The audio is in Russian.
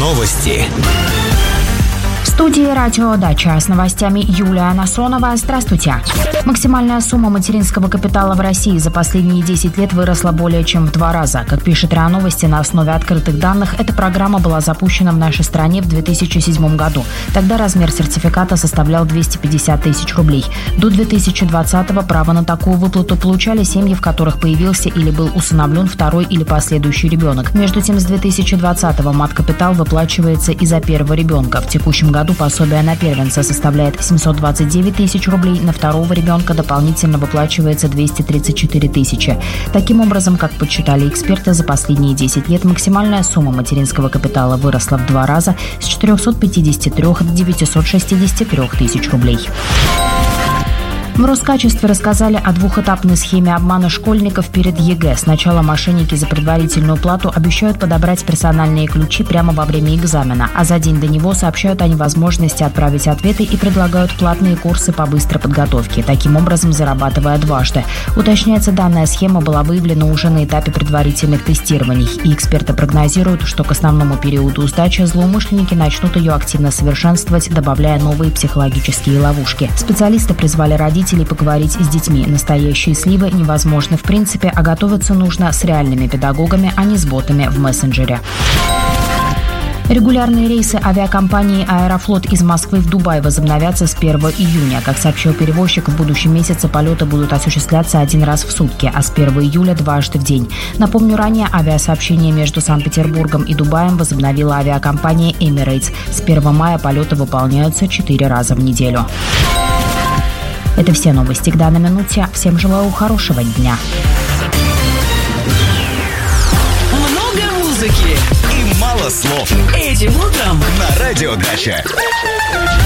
Новости. В студии «Радио Дача» с новостями Юлия Насонова. Здравствуйте. Максимальная сумма материнского капитала в России за последние 10 лет выросла более чем в 2 раза. Как пишет РИА Новости, на основе открытых данных, эта программа была запущена в нашей стране в 2007 году. Тогда размер сертификата составлял 250 тысяч рублей. До 2020-го право на такую выплату получали семьи, в которых появился или был усыновлен второй или последующий ребенок. Между тем, с 2020-го мат-капитал выплачивается и за первого ребенка. В текущем году пособие на первенца составляет 729 тысяч рублей, на второго ребенка дополнительно выплачивается 234 тысячи. Таким образом, как подсчитали эксперты, за последние 10 лет максимальная сумма материнского капитала выросла в 2 раза с 453 до 963 тысяч рублей. В Роскачестве рассказали о двухэтапной схеме обмана школьников перед ЕГЭ. Сначала мошенники за предварительную плату обещают подобрать персональные ключи прямо во время экзамена, а за день до него сообщают о невозможности отправить ответы и предлагают платные курсы по быстрой подготовке, таким образом зарабатывая дважды. Уточняется, данная схема была выявлена уже на этапе предварительных тестирований, и эксперты прогнозируют, что к основному периоду сдачи злоумышленники начнут ее активно совершенствовать, добавляя новые психологические ловушки. Специалисты призвали родителей поговорить с детьми. Настоящие сливы невозможны в принципе, а готовиться нужно с реальными педагогами, а не с ботами в мессенджере. Регулярные рейсы авиакомпании «Аэрофлот» из Москвы в Дубай возобновятся с 1 июня. Как сообщил перевозчик, в будущем месяце полеты будут осуществляться 1 раз в сутки, а с 1 июля дважды в день. Напомню, ранее авиасообщение между Санкт-Петербургом и Дубаем возобновила авиакомпания Emirates. С 1 мая полеты выполняются 4 раза в неделю. Это все новости к данной минуте. Всем желаю хорошего дня. Много музыки и мало слов. Этим утром на Радио Дача.